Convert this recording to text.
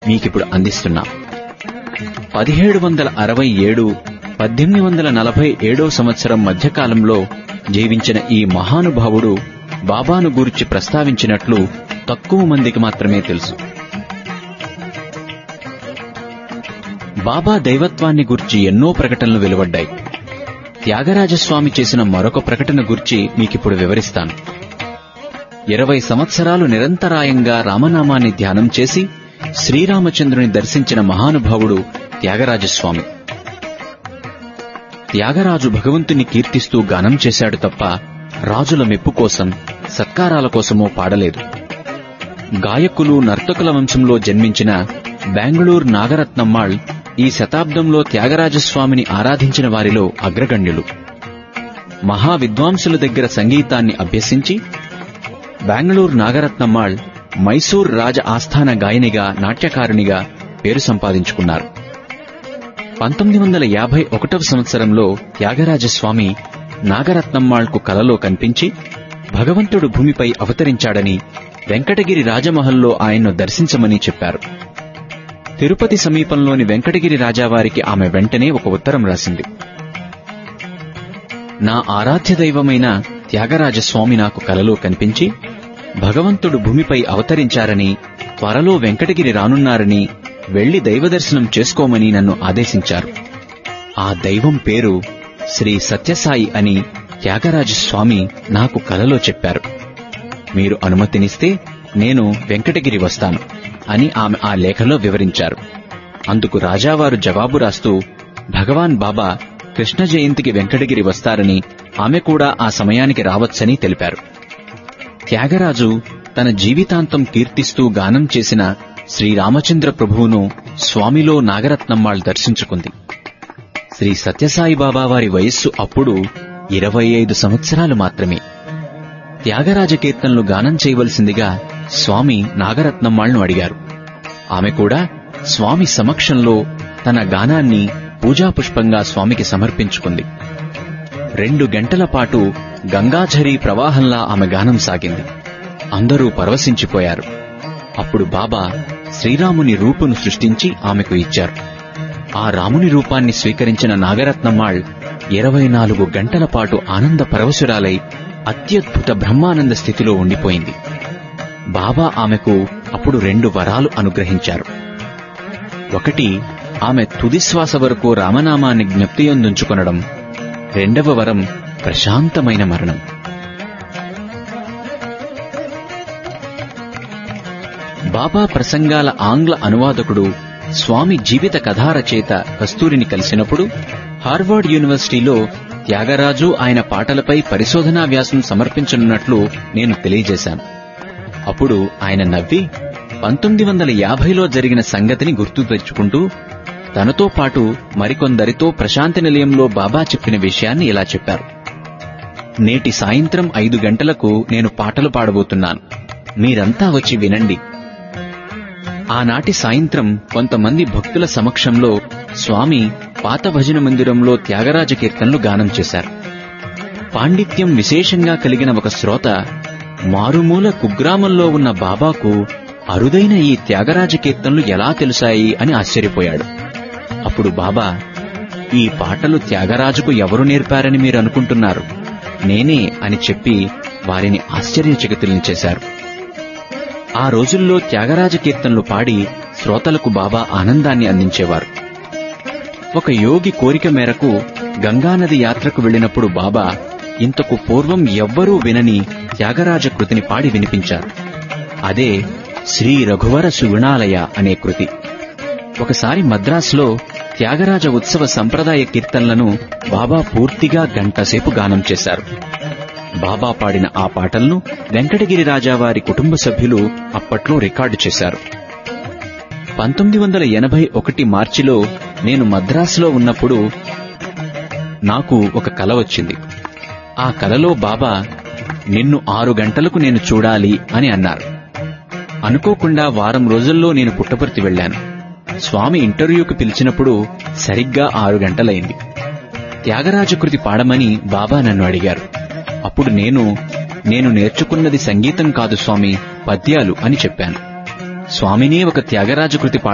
మీకిప్పుడు అందిస్తున్నాం. 1767 1847 సంవత్సరం మధ్యకాలంలో జీవించిన ఈ మహానుభావుడు బాబాను గూర్చి ప్రస్తావించినట్లు తక్కువ మందికి మాత్రమే తెలుసు. బాబా దైవత్వాన్ని గూర్చి ఎన్నో ప్రకటనలు వెలువడ్డాయి. త్యాగరాజస్వామి చేసిన మరొక ప్రకటన గూర్చి మీకిప్పుడు వివరిస్తాను. 20 సంవత్సరాలు నిరంతరాయంగా రామనామాన్ని ధ్యానం చేసి శ్రీరామచంద్రుని దర్శించిన మహానుభావుడు త్యాగరాజస్వామి. త్యాగరాజు భగవంతుని కీర్తిస్తూ గానం చేశాడు తప్ప రాజుల మెప్పు కోసం, సత్కారాల కోసమో పాడలేదు. గాయకులు, నర్తకుల వంశంలో జన్మించిన బెంగళూరు నాగరత్నమ్మాళ్ ఈ శతాబ్దంలో త్యాగరాజస్వామిని ఆరాధించిన వారిలో అగ్రగణ్యులు. మహావిద్వాంసుల దగ్గర సంగీతాన్ని అభ్యసించి బెంగళూరు నాగరత్నమ్మాళ్ మైసూర్ రాజ ఆస్థాన గాయనిగా, నాట్యకారునిగా పేరు సంపాదించుకున్నారు. 1951 సంవత్సరంలో త్యాగరాజస్వామి నాగరత్నమ్మాళ్కు కలలో కనిపించి భగవంతుడు భూమిపై అవతరించాడని, వెంకటగిరి రాజమహల్లో ఆయన్ను దర్శించమని చెప్పారు. తిరుపతి సమీపంలోని వెంకటగిరి రాజావారికి ఆమె వెంటనే ఒక ఉత్తరం రాసింది. నా ఆరాధ్య దైవమైన త్యాగరాజస్వామి నాకు కలలో కనిపించి భగవంతుడు భూమిపై అవతరించారని, త్వరలో వెంకటగిరి రానున్నారని, వెళ్లి దైవదర్శనం చేసుకోమని నన్ను ఆదేశించారు. ఆ దైవం పేరు శ్రీ సత్యసాయి అని త్యాగరాజస్వామి నాకు కలలో చెప్పారు. మీరు అనుమతినిస్తే నేను వెంకటగిరి వస్తాను అని ఆమె ఆ లేఖలో వివరించారు. అందుకు రాజావారు జవాబు రాస్తూ భగవాన్ బాబా కృష్ణ జయంతికి వెంకటగిరి వస్తారని, ఆమె కూడా ఆ సమయానికి రావచ్చని తెలిపారు. త్యాగరాజు తన జీవితాంతం కీర్తిస్తూ గానం చేసిన శ్రీరామచంద్ర ప్రభువును స్వామిలో నాగరత్నమ్మాళ్ దర్శించుకుంది. శ్రీ సత్యసాయి బాబా వారి వయస్సు అప్పుడు 25 సంవత్సరాలు మాత్రమే. త్యాగరాజ కీర్తనలు గానం చేయవలసిందిగా స్వామి నాగరత్నమ్మాళ్ను అడిగారు. ఆమె కూడా స్వామి సమక్షంలో తన గానాన్ని పూజాపుష్పంగా స్వామికి సమర్పించుకుంది. 2 గంటల పాటు గంగాఝరీ ప్రవాహంలా ఆమె గానం సాగింది. అందరూ పరవశించిపోయారు. అప్పుడు బాబా శ్రీరాముని రూపును సృష్టించి ఆమెకు ఇచ్చారు. ఆ రాముని రూపాన్ని స్వీకరించిన నాగరత్నమ్మాళ్ 24 గంటల పాటు ఆనంద పరవశురాలై అత్యద్భుత బ్రహ్మానంద స్థితిలో ఉండిపోయింది. బాబా ఆమెకు అప్పుడు 2 వరాలు అనుగ్రహించారు. ఒకటి, ఆమె తుదిశ్వాస వరకు రామనామాన్ని జ్ఞప్తియందుంచుకొనడం. 2వ వరం ప్రశాంతమైన మరణం. బాబా ప్రసంగాల ఆంగ్ల అనువాదకుడు, స్వామి జీవిత కథారచయిత కస్తూరిని కలిసినప్పుడు హార్వర్డ్ యూనివర్సిటీలో త్యాగరాజు ఆయన పాటలపై పరిశోధనా వ్యాసం సమర్పించనున్నట్లు నేను తెలియజేశాను. అప్పుడు ఆయన నవ్వి 1950లో జరిగిన సంగతిని గుర్తు తెచ్చుకుంటూ తనతో పాటు మరికొందరితో ప్రశాంతి నిలయంలో బాబా చెప్పిన విషయాన్ని ఇలా చెప్పారు. నేటి సాయంత్రం 5 గంటలకు నేను పాటలు పాడబోతున్నాను. మీరంతా వచ్చి వినండి. ఆనాటి సాయంత్రం కొంతమంది భక్తుల సమక్షంలో స్వామి పాత భజన మందిరంలో త్యాగరాజ కీర్తనలు గానం చేశారు. పాండిత్యం విశేషంగా కలిగిన ఒక శ్రోత మారుమూల కుగ్రామంలో ఉన్న బాబాకు అరుదైన ఈ త్యాగరాజ కీర్తనలు ఎలా తెలుసాయి అని ఆశ్చర్యపోయాడు. అప్పుడు బాబా, ఈ పాటలు త్యాగరాజుకు ఎవరు నేర్పారని మీరు అనుకుంటున్నారు? నేనే అని చెప్పి వారిని ఆశ్చర్యచకితుల్ని చేశారు. ఆ రోజుల్లో త్యాగరాజ కీర్తనలు పాడి శ్రోతలకు బాబా ఆనందాన్ని అందించేవారు. ఒక యోగి కోరిక మేరకు గంగానది యాత్రకు వెళ్లినప్పుడు బాబా ఇంతకు పూర్వం ఎవ్వరూ వినని త్యాగరాజ కృతిని పాడి వినిపించారు. అదే శ్రీ రఘువర సుగుణాలయ అనే కృతి. ఒకసారి మద్రాసులో త్యాగరాజ ఉత్సవ సంప్రదాయ కీర్తనలను బాబా పూర్తిగా గంటసేపు గానం చేశారు. బాబా పాడిన ఆ పాటలను వెంకటగిరి రాజావారి కుటుంబ సభ్యులు అప్పట్లో రికార్డు చేశారు. 1981 మార్చిలో నేను మద్రాసులో ఉన్నప్పుడు నాకు ఒక కల వచ్చింది. ఆ కలలో బాబా నిన్ను 6 గంటలకు నేను చూడాలి అని అన్నారు. అనుకోకుండా వారం రోజుల్లో నేను పుట్టపర్తి వెళ్లాను. స్వామి ఇంటర్వ్యూకి పిలిచినప్పుడు సరిగ్గా 6 గంటలైంది. త్యాగరాజ కృతి పాడమని బాబా నన్ను అడిగారు. అప్పుడు నేను నేర్చుకున్నది సంగీతం కాదు స్వామి, పద్యాలు అని చెప్పాను. స్వామినే ఒక త్యాగరాజ కృతి